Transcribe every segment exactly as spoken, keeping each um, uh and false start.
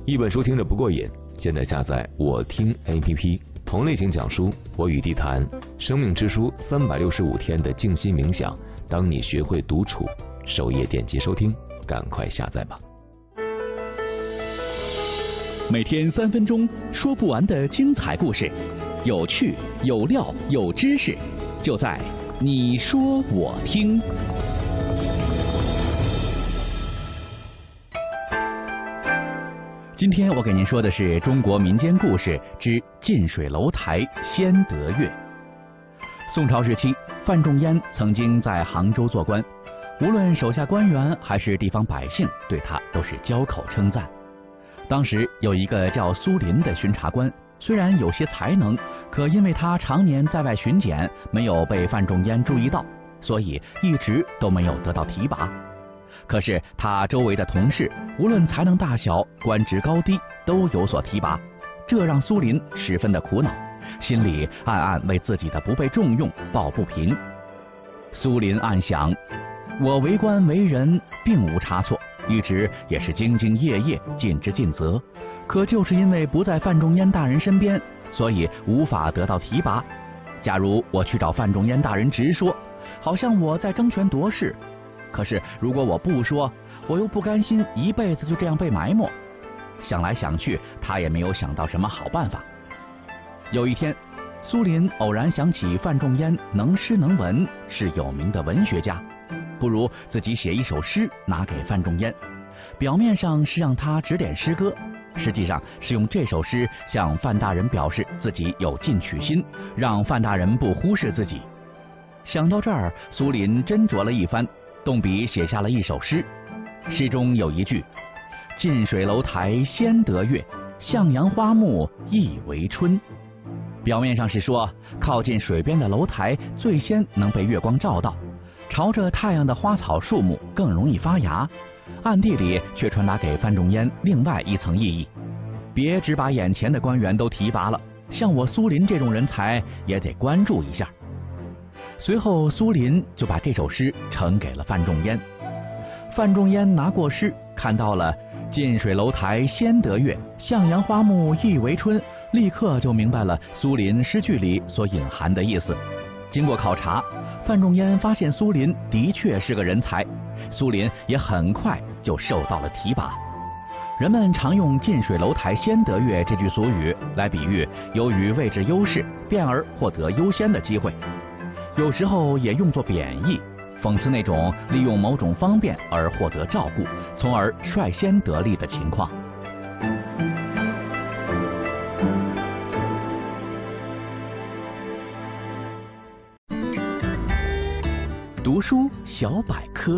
一本书听着不过瘾，现在下载我听 A P P， 同类型讲书，我与地谈，生命之书三百六十五天的静心冥想，当你学会独处。首页点击收听，赶快下载吧。 每天三分钟，说不完的精彩故事，有趣有料有知识，就在你说我听。今天我给您说的是中国民间故事之近水楼台先得月。宋朝时期，范仲淹曾经在杭州做官，无论手下官员还是地方百姓，对他都是交口称赞。当时有一个叫苏林的巡查官，虽然有些才能，可因为他常年在外巡检，没有被范仲淹注意到，所以一直都没有得到提拔。可是他周围的同事，无论才能大小、官职高低，都有所提拔，这让苏林十分的苦恼，心里暗暗为自己的不被重用抱不平。苏林暗想，我为官为人并无差错，一直也是兢兢业业、尽职尽责，可就是因为不在范仲淹大人身边，所以无法得到提拔。假如我去找范仲淹大人直说，好像我在争权夺势，可是如果我不说，我又不甘心一辈子就这样被埋没。想来想去，他也没有想到什么好办法。有一天，苏林偶然想起范仲淹能诗能文，是有名的文学家，不如自己写一首诗拿给范仲淹，表面上是让他指点诗歌，实际上是用这首诗向范大人表示自己有进取心，让范大人不忽视自己。想到这儿，苏林斟酌了一番，动笔写下了一首诗。诗中有一句：近水楼台先得月，向阳花木易为春。表面上是说靠近水边的楼台最先能被月光照到，朝着太阳的花草树木更容易发芽，暗地里却传达给范仲淹另外一层意义：别只把眼前的官员都提拔了，像我苏林这种人才也得关注一下。随后苏林就把这首诗呈给了范仲淹。范仲淹拿过诗，看到了近水楼台先得月，向阳花木易为春，立刻就明白了苏林诗句里所隐含的意思。经过考察，范仲淹发现苏林的确是个人才，苏林也很快就受到了提拔。人们常用近水楼台先得月这句俗语来比喻由于位置优势，便而获得优先的机会，有时候也用作贬义，讽刺那种利用某种方便而获得照顾，从而率先得利的情况。读书小百科。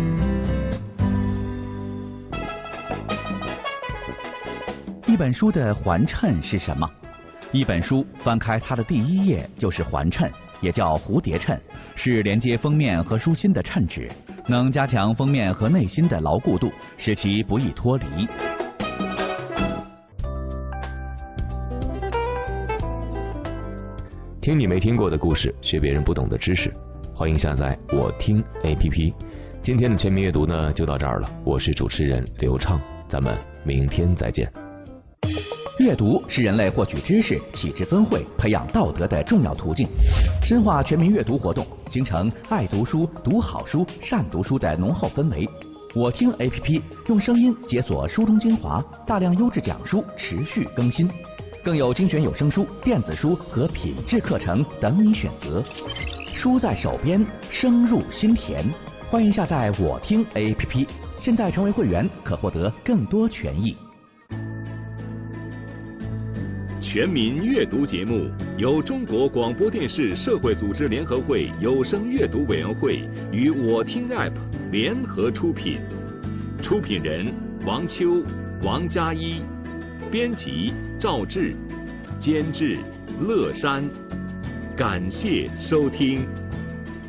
一本书的环衬是什么？一本书翻开它的第一页就是环衬，也叫蝴蝶衬，是连接封面和书心的衬纸，能加强封面和内心的牢固度，使其不易脱离。 听你没听过的故事，学别人不懂的知识，欢迎下载我听 A P P。 今天的全民阅读呢就到这儿了，我是主持人刘畅，咱们明天再见。 阅读是人类获取知识、启智增慧、培养道德的重要途径。深化全民阅读活动，形成爱读书、读好书、善读书的浓厚氛围。我听 A P P 用声音解锁书中精华，大量优质讲书持续更新，更有精选有声书、电子书和品质课程等你选择。书在手边，声入心田。欢迎下载我听 A P P， 现在成为会员可获得更多权益。 全民阅读节目由中国广播电视社会组织联合会有声阅读委员会与我听 App 联合出品，出品人王秋、王佳一，编辑赵志，监制乐山。感谢收听。